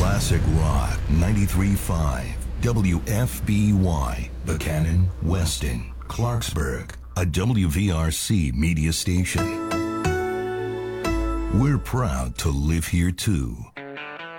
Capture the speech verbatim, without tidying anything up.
Classic Rock ninety-three point five W F B Y, Buchanan, Weston, Clarksburg, a W V R C media station. We're proud to live here too.